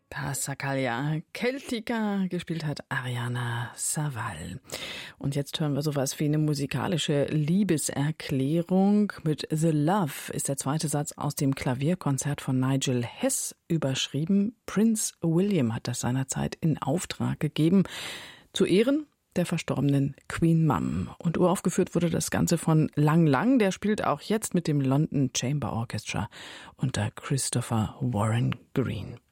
Passacaglia Celtica, gespielt hat Ariana Saval. Und jetzt hören wir sowas wie eine musikalische Liebeserklärung. Mit The Love ist der zweite Satz aus dem Klavierkonzert von Nigel Hess überschrieben. Prince William hat das seinerzeit in Auftrag gegeben. Zu Ehren der verstorbenen Queen Mum. Und uraufgeführt wurde das Ganze von Lang Lang. Der spielt auch jetzt mit dem London Chamber Orchestra unter Christopher Warren Green.